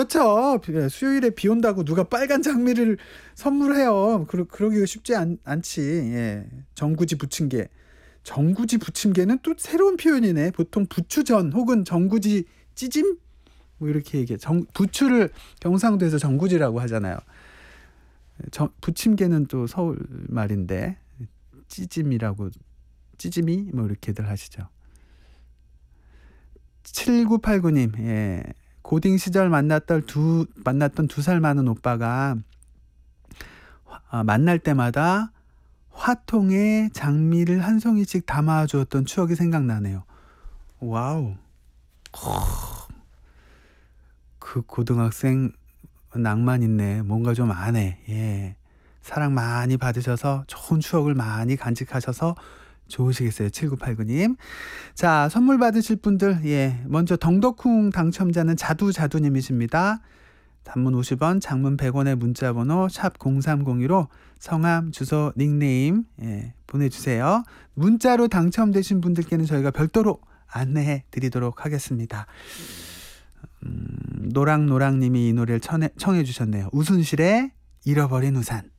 그렇죠. 수요일에 비 온다고 누가 빨간 장미를 선물해요. 그러기가 쉽지 않지. 예. 정구지 부침개. 정구지 부침개는 또 새로운 표현이네. 보통 부추전 혹은 정구지 찌짐? 뭐 이렇게 얘기해. 부추를 경상도에서 정구지라고 하잖아요. 부침개는 또 서울 말인데 찌짐이 뭐 이렇게들 하시죠. 7989님, 예. 고딩 시절 만났던 2살 많은 오빠가 만날 때마다 화통에 장미를 한 송이씩 담아주었던 추억이 생각나네요. 와우. 그 고등학생 낭만 있네. 뭔가 좀 아네. 예. 사랑 많이 받으셔서 좋은 추억을 많이 간직하셔서 좋으시겠어요. 7989님. 자, 선물 받으실 분들, 예. 먼저 덩덕쿵 당첨자는 자두님이십니다. 단문 50원, 장문 100원의 문자 번호 샵 0302로 성함, 주소, 닉네임, 예, 보내주세요. 문자로 당첨되신 분들께는 저희가 별도로 안내해 드리도록 하겠습니다. 노랑노랑님이 이 노래를 청해 주셨네요. 우순실의 잃어버린 우산.